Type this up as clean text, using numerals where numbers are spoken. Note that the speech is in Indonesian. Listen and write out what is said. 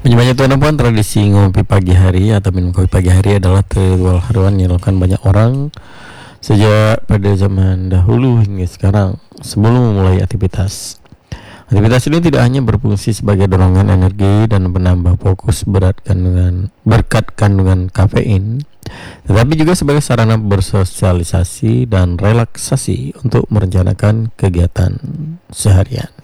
Banyak tuan puan, tradisi ngopi pagi hari atau minum kopi pagi hari adalah ritual harian yang dilakukan banyak orang sejak pada zaman dahulu hingga sekarang sebelum memulai aktivitas. Aktivitas ini tidak hanya berfungsi sebagai dorongan energi dan penambah fokus berkat kandungan kafein, tetapi juga sebagai sarana bersosialisasi dan relaksasi untuk merencanakan kegiatan seharian.